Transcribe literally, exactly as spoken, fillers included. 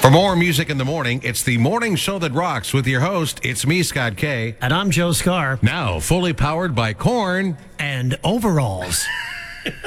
For more music in the morning, it's the morning show that rocks with your host. It's me, Scott K. And I'm Joe Scar. Now, fully powered by corn and overalls.